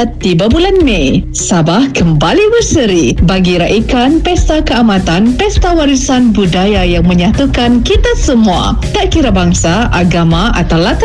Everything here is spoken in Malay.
tiba bulan Mei, Sabah kembali berseri bagi raikan Pesta Keamatan, Pesta Warisan Budaya yang menyatukan kita semua, tak kira bangsa, agama atau latar